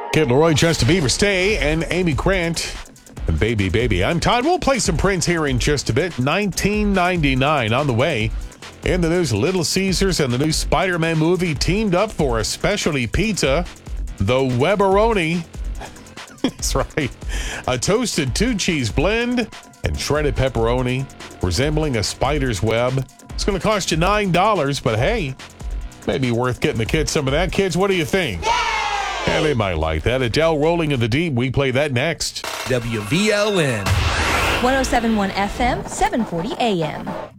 Kid Leroy, Justin Bieber, Stay, and Amy Grant. And Baby Baby. I'm Todd. We'll play some Prince here in just a bit. 1999 on the way. In the news, Little Caesars and the new Spider-Man movie teamed up for a specialty pizza, the Webberoni. That's right. A toasted two-cheese blend and shredded pepperoni resembling a spider's web. It's going to cost you $9, but hey, maybe worth getting the kids some of that. Kids, what do you think? Yeah, they might like that. Adele, Rolling in the Deep. We play that next. WVLN. 107.1 FM, 740 AM.